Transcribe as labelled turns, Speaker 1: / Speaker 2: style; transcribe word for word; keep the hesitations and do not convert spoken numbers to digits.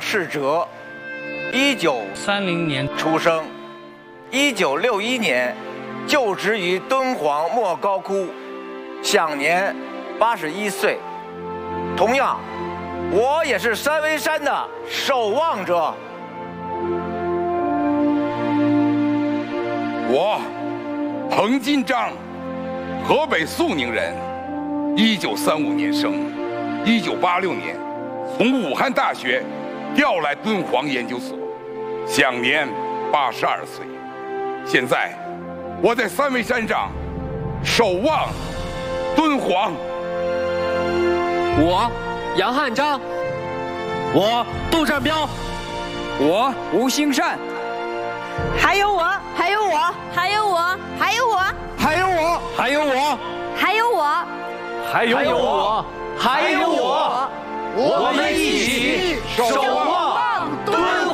Speaker 1: 世哲，一九
Speaker 2: 三零年
Speaker 1: 出生，一九六一年就职于敦煌莫高窟，享年八十一岁。同样，我也是三危山的守望者。
Speaker 3: 我，彭金章，河北肃宁人，一九三五年生，一九八六年从武汉大学调来敦煌研究所，享年八十二岁。现在，我在三危山上守望敦煌。
Speaker 4: 我，杨汉章。
Speaker 5: 我，杜善彪。
Speaker 6: 我，吴兴善。
Speaker 7: 还有我，还有我，
Speaker 8: 还有我，
Speaker 7: 还有我，
Speaker 5: 还有我，
Speaker 6: 还有我，
Speaker 8: 还有我，
Speaker 4: 还有我，
Speaker 5: 还有我，
Speaker 4: 我们一起守望。